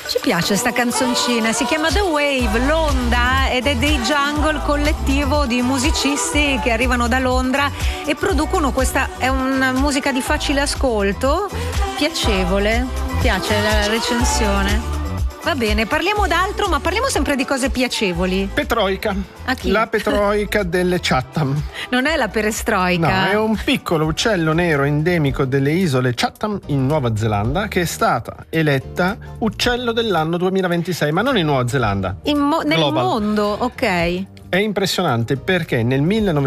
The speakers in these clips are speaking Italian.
Ci piace sta canzoncina, si chiama The Wave, l'onda, ed è dei Jungle, collettivo di musicisti che arrivano da Londra e producono questa, è una musica di facile ascolto, piacevole, piace la recensione. Va bene, parliamo d'altro, ma parliamo sempre di cose piacevoli. Petroica. A chi? La petroica delle Chatham. Non è la perestroica. No, è un piccolo uccello nero endemico delle isole Chatham in Nuova Zelanda che è stata eletta uccello dell'anno 2026, ma non in Nuova Zelanda. Nel Global. mondo, ok. È impressionante perché nel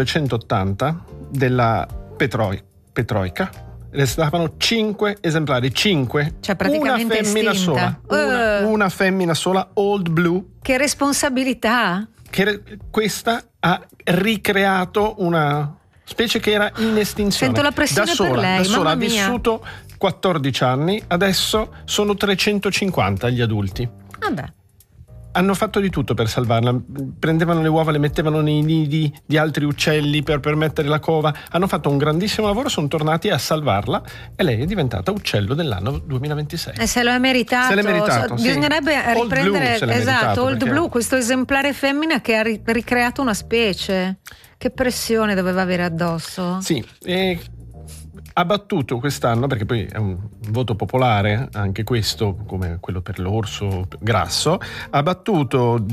1980 della petroica restavano 5 esemplari, 5. Cioè praticamente una femmina estinta. sola. Una femmina sola, Old Blue. Che responsabilità. Questa ha ricreato una specie che era in estinzione. Sento la pressione da sola, per lei, da sola. mamma Ha mia. vissuto 14 anni, adesso sono 350 gli adulti. Vabbè. Hanno fatto di tutto per salvarla, prendevano le uova, le mettevano nei nidi di altri uccelli per permettere la cova, hanno fatto un grandissimo lavoro, sono tornati a salvarla e lei è diventata uccello dell'anno 2026. E se lo è meritato. Se l'è meritato, sì. Bisognerebbe Old riprendere, Blue se l'è esatto, meritato, Old perché- Blue, questo esemplare femmina che ha ricreato una specie. Che pressione doveva avere addosso. Sì, e ha battuto quest'anno, perché poi è un voto popolare, anche questo, come quello per l'orso grasso, ha battuto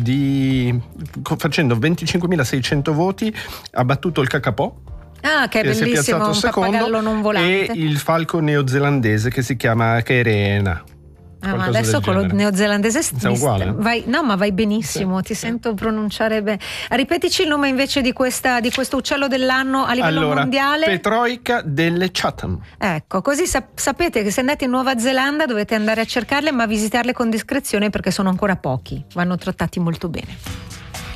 facendo 25.600 voti, ha battuto il cacapò, Ah, che è si è bellissimo, piazzato un pappagallo secondo, non volante. e il falco neozelandese che si chiama Kerena. Ma Qualcosa adesso del con lo genere. neozelandese È uguale? vai benissimo, Sì, ti sì. sento pronunciare bene. Ripetici il nome invece di questo uccello dell'anno a livello Allora, mondiale. petroica delle Chatham. Ecco, così sapete che se andate in Nuova Zelanda dovete andare a cercarle, ma visitarle con discrezione perché sono ancora pochi, vanno trattati molto bene.